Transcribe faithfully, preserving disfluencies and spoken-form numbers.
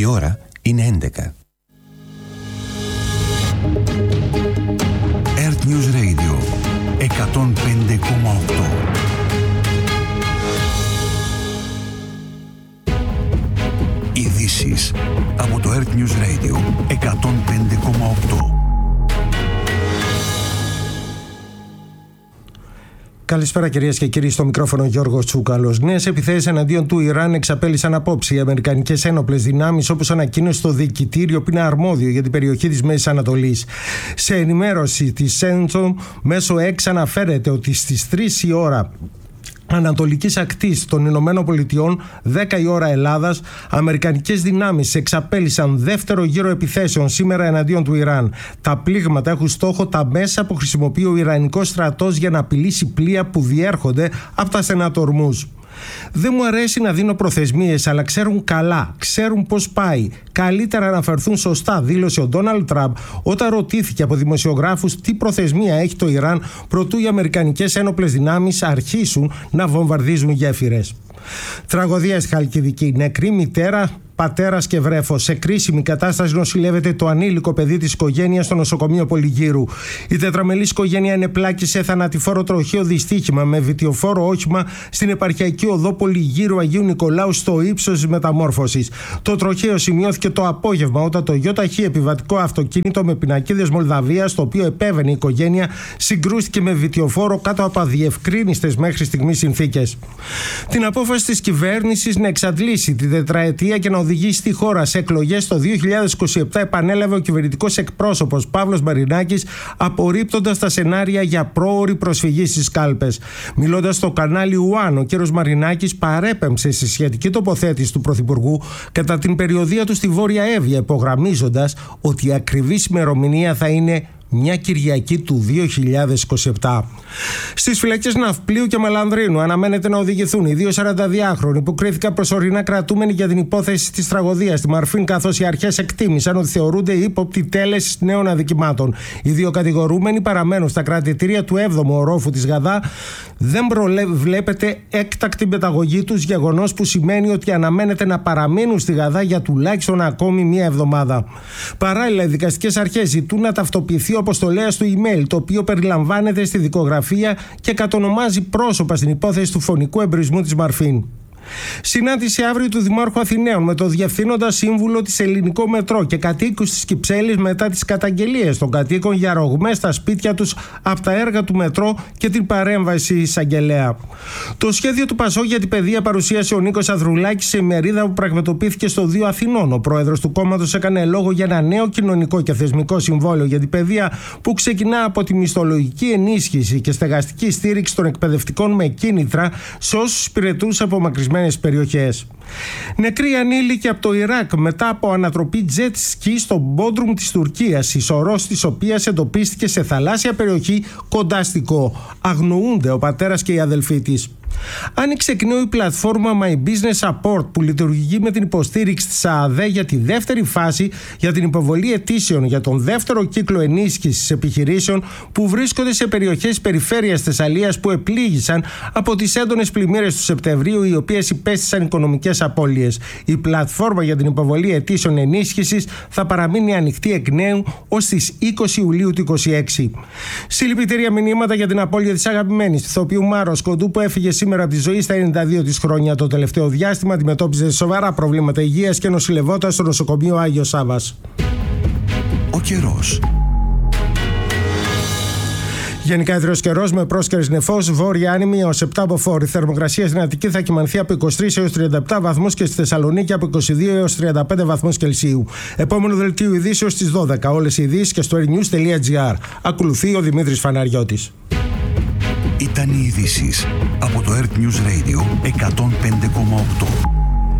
Η ώρα είναι έντεκα. Earth News Radio εκατόν πέντε κόμμα οκτώ. Ειδήσεις από το Earth News Radio εκατόν πέντε κόμμα οκτώ. Καλησπέρα κυρίες και κύριοι, στο μικρόφωνο Γιώργος Τσούκαλος. Νέες επιθέσεις εναντίον του Ιράν εξαπέλυσαν απόψε οι αμερικανικές ένοπλες δυνάμεις, όπως ανακοίνωσε το διοικητήριο που είναι αρμόδιο για την περιοχή της Μέσης Ανατολής. Σε ενημέρωση της Centrum μέσω X αναφέρεται ότι στις τρεις η ώρα ανατολικής ακτής των Ηνωμένων Πολιτειών, δέκα η ώρα Ελλάδας, αμερικανικές δυνάμεις εξαπέλυσαν δεύτερο γύρο επιθέσεων σήμερα εναντίον του Ιράν. Τα πλήγματα έχουν στόχο τα μέσα που χρησιμοποιεί ο Ιρανικός στρατός για να απειλήσει πλοία που διέρχονται από τα στενά του Ορμούζ. Δεν μου αρέσει να δίνω προθεσμίες, αλλά ξέρουν καλά, ξέρουν πώς πάει. Καλύτερα να αναφερθούν σωστά, δήλωσε ο Ντόναλντ Τραμπ όταν ρωτήθηκε από δημοσιογράφους τι προθεσμία έχει το Ιράν προτού οι αμερικανικές ένοπλες δυνάμεις αρχίσουν να βομβαρδίζουν γέφυρες. Τραγωδία στη Χαλκιδική. Νεκρή μητέρα, πατέρας και βρέφος. Σε κρίσιμη κατάσταση νοσηλεύεται το ανήλικο παιδί της οικογένειας στο νοσοκομείο Πολυγύρου. Η τετραμελής οικογένεια ενεπλάκη σε θανατηφόρο τροχαίο δυστύχημα με βιτιοφόρο όχημα στην επαρχιακή οδό Πολυγύρου Αγίου Νικολάου στο ύψος της μεταμόρφωσης. Το τροχαίο σημειώθηκε το απόγευμα όταν το ΙΧ επιβατικό αυτοκίνητο με πινακίδες Μολδαβίας, το οποίο επέβαινε η οικογένεια, συγκρούστηκε με βιτιοφόρο κάτω από αδιευκρίνιστες μέχρι στιγμής συνθήκες. Την απόφαση της κυβέρνησης να εξαντλήσει τη τετραετία και να οδηγήσει τη χώρα σε εκλογές το δύο χιλιάδες είκοσι επτά επανέλαβε ο κυβερνητικός εκπρόσωπος Παύλος Μαρινάκης, απορρίπτοντας τα σενάρια για πρόωρη προσφυγή στις κάλπες. Μιλώντας στο κανάλι One, ο κ. Μαρινάκης παρέπεμψε στη σχετική τοποθέτηση του Πρωθυπουργού κατά την περιοδεία του στη Βόρεια Εύβοια, υπογραμμίζοντας ότι η ακριβής ημερομηνία θα είναι μια Κυριακή του δύο χιλιάδες είκοσι επτά. Στις φυλακές Ναυπλίου και Μαλανδρίνου αναμένεται να οδηγηθούν οι δύο σαρανταδυάχρονοι που κρίθηκαν προσωρινά κρατούμενοι για την υπόθεση της τραγωδίας στη Μαρφίν, καθώς οι αρχές εκτίμησαν ότι θεωρούνται ύποπτοι τέλεσης νέων αδικημάτων. Οι δύο κατηγορούμενοι παραμένουν στα κρατητήρια του έβδομου ορόφου της Γαδά. Δεν προβλέπεται έκτακτη μεταγωγή τους, γεγονός που σημαίνει ότι αναμένεται να παραμείνουν στη Γαδά για τουλάχιστον ακόμη μία εβδομάδα. Παράλληλα, οι δικαστικές αρχές ζητούν να ταυτοποιηθεί ο αποστολέας του email, το οποίο περιλαμβάνεται στη δικογραφία και κατονομάζει πρόσωπα στην υπόθεση του φωνικού εμπρισμού της Μαρφίν. Συνάντηση αύριο του Δημάρχου Αθηναίων με το Διευθύνοντα Σύμβουλο της Ελληνικό Μετρό και κατοίκους της Κυψέλης μετά τις καταγγελίες των κατοίκων για ρογμές στα σπίτια τους από τα έργα του Μετρό και την παρέμβαση εισαγγελέα. Το σχέδιο του Πασόκ για την παιδεία παρουσίασε ο Νίκος Ανδρουλάκης σε ημερίδα που πραγματοποιήθηκε στο δύο Αθηνών. Ο πρόεδρος του κόμματος έκανε λόγο για ένα νέο κοινωνικό και θεσμικό συμβόλαιο για την παιδεία που ξεκινά από τη μισθολογική ενίσχυση και στεγαστική στήριξη των εκπαιδευτικών με κίνητρα σε όσους υπηρετούν σε απομακρυσμένες περιοχές. Νεκροί ανήλικοι από το Ιράκ μετά από ανατροπή jet ski στο Μπόντρουμ της Τουρκίας, η σωρός της οποίας εντοπίστηκε σε θαλάσσια περιοχή κοντά στη Κο. Αγνοούνται ο πατέρας και η αδελφή της. Άνοιξε εκ νέου η πλατφόρμα My Business Support που λειτουργεί με την υποστήριξη της ΑΑΔΕ για τη δεύτερη φάση για την υποβολή αιτήσεων για τον δεύτερο κύκλο ενίσχυσης επιχειρήσεων που βρίσκονται σε περιοχές της περιφέρειας Θεσσαλίας που επλήγησαν από τις έντονες πλημμύρες του Σεπτεμβρίου, οι οποίες υπέστησαν οικονομικές απώλειες. Η πλατφόρμα για την υποβολή αιτήσεων ενίσχυσης θα παραμείνει ανοιχτή εκ νέου ως τις είκοσι Ιουλίου του είκοσι έξι. Συλληπιτήρια μηνύματα για την απώλεια της αγαπημένης ηθοποιού Μάρος Κοντού που έφυγε σήμερα από τη ζωή στα ενενήντα δύο της χρόνια. Το τελευταίο διάστημα αντιμετώπιζε σοβαρά προβλήματα υγείας και νοσηλευόταν στο νοσοκομείο Άγιος Σάββας. Ο καιρός. Γενικά ιδρύος καιρός με πρόσκαιρες νεφός, βόρεια άνεμη έως επτά από φόρ. Η θερμοκρασία στην Αττική θα κυμανθεί από είκοσι τρεις έως τριάντα επτά βαθμούς και στη Θεσσαλονίκη από είκοσι δύο έως τριάντα πέντε βαθμούς Κελσίου. Επόμενο δελτίο ειδήσεως στις δώδεκα. Όλες οι ειδήσεις και στο airnews τελεία gr. Ακολουθεί ο Δημήτρης Φαναριώτης. Ήταν οι ειδήσεις από το Earth News Radio εκατόν πέντε κόμμα οκτώ.